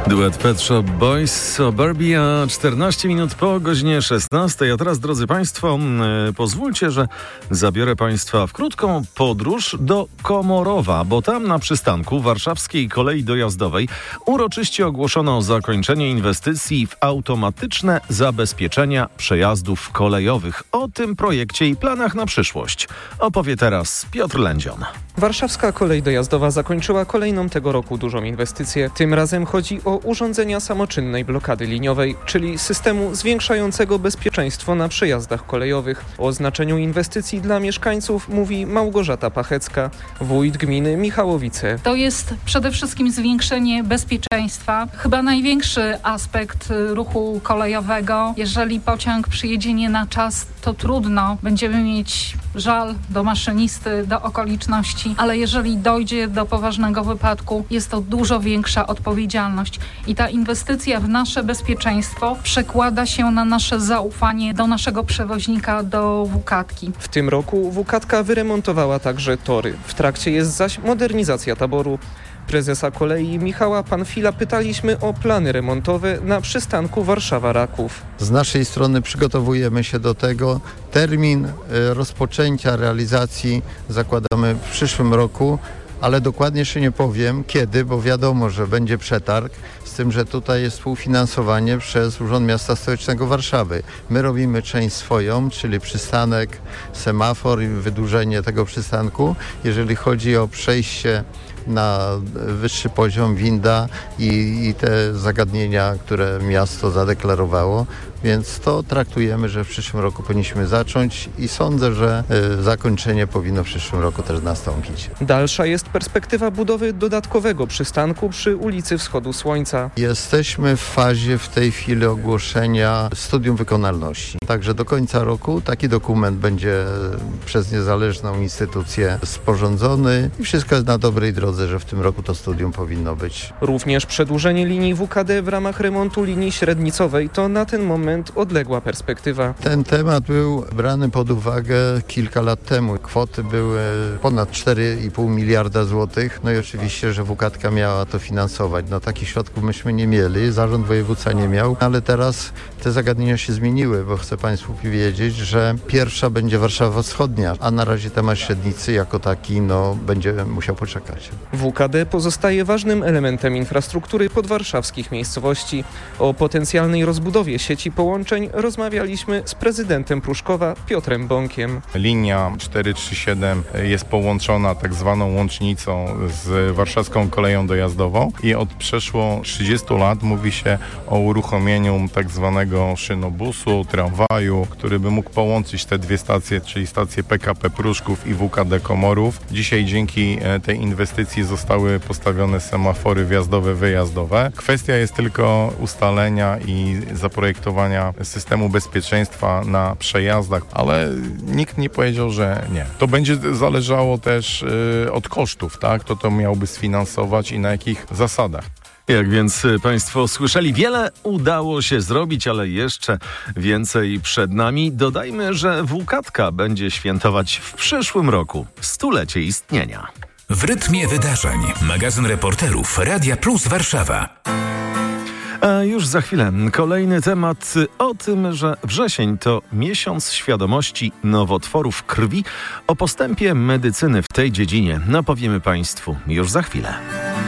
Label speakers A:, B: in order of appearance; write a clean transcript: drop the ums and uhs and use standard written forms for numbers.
A: Duet Pet Shop Boys, Suburbia, 14 minut po godzinie 16. A teraz, drodzy Państwo, pozwólcie, że zabiorę Państwa w krótką podróż do Komorowa, bo tam na przystanku warszawskiej kolei dojazdowej uroczyście ogłoszono zakończenie inwestycji w automatyczne zabezpieczenia przejazdów kolejowych. O tym projekcie i planach na przyszłość opowie teraz Piotr Lędzion.
B: Warszawska kolej dojazdowa zakończyła kolejną tego roku dużą inwestycję. Tym razem chodzi o urządzenia samoczynnej blokady liniowej, czyli systemu zwiększającego bezpieczeństwo na przejazdach kolejowych. O znaczeniu inwestycji dla mieszkańców mówi Małgorzata Pachecka, wójt gminy Michałowice.
C: To jest przede wszystkim zwiększenie bezpieczeństwa. Chyba największy aspekt ruchu kolejowego. Jeżeli pociąg przyjedzie nie na czas, to trudno. Będziemy mieć żal do maszynisty, do okoliczności, ale jeżeli dojdzie do poważnego wypadku, jest to dużo większa odpowiedzialność. I ta inwestycja w nasze bezpieczeństwo przekłada się na nasze zaufanie do naszego przewoźnika, do WKTki.
B: W tym roku WKTka wyremontowała także tory. W trakcie jest zaś modernizacja taboru. Prezesa kolei Michała Panfila pytaliśmy o plany remontowe na przystanku Warszawa-Raków.
D: Z naszej strony przygotowujemy się do tego. Termin rozpoczęcia realizacji zakładamy w przyszłym roku, ale dokładnie jeszcze nie powiem kiedy, bo wiadomo, że będzie przetarg, z tym, że tutaj jest współfinansowanie przez Urząd Miasta Stołecznego Warszawy. My robimy część swoją, czyli przystanek, semafor i wydłużenie tego przystanku. Jeżeli chodzi o przejście na wyższy poziom, winda i te zagadnienia, które miasto zadeklarowało, więc to traktujemy, że w przyszłym roku powinniśmy zacząć i sądzę, że zakończenie powinno w przyszłym roku też nastąpić.
B: Dalsza jest perspektywa budowy dodatkowego przystanku przy ulicy Wschodu Słońca.
D: Jesteśmy w fazie w tej chwili ogłoszenia studium wykonalności. Także do końca roku taki dokument będzie przez niezależną instytucję sporządzony i wszystko jest na dobrej drodze, że w tym roku to studium powinno być.
B: Również przedłużenie linii WKD w ramach remontu linii średnicowej to na ten moment odległa perspektywa.
D: Ten temat był brany pod uwagę kilka lat temu. Kwoty były ponad 4,5 miliarda złotych. No i oczywiście, że WKTka miała to finansować. No takich środków myśmy nie mieli, zarząd województwa nie miał, ale teraz te zagadnienia się zmieniły, bo chcę Państwu powiedzieć, że pierwsza będzie Warszawa Wschodnia, a na razie temat średnicy jako taki będzie musiał poczekać.
B: WKD pozostaje ważnym elementem infrastruktury podwarszawskich miejscowości. O potencjalnej rozbudowie sieci połączeń rozmawialiśmy z prezydentem Pruszkowa Piotrem Bąkiem.
E: Linia 437 jest połączona tak zwaną łącznicą z warszawską koleją dojazdową i od przeszło 30 lat mówi się o uruchomieniu tak zwanego szynobusu, tramwaju, który by mógł połączyć te dwie stacje, czyli stacje PKP Pruszków i WKD Komorów. Dzisiaj dzięki tej inwestycji zostały postawione semafory wjazdowe, wyjazdowe. Kwestia jest tylko ustalenia i zaprojektowania systemu bezpieczeństwa na przejazdach, ale nikt nie powiedział, że nie. To będzie zależało też od kosztów, tak? Kto to miałby sfinansować i na jakich zasadach.
A: Jak więc Państwo słyszeli, wiele udało się zrobić, ale jeszcze więcej przed nami. Dodajmy, że WKTka będzie świętować w przyszłym roku 100-lecie istnienia.
F: W rytmie wydarzeń. Magazyn reporterów Radia Plus Warszawa.
A: A już za chwilę kolejny temat o tym, że wrzesień to miesiąc świadomości nowotworów krwi. O postępie medycyny w tej dziedzinie opowiemy Państwu już za chwilę.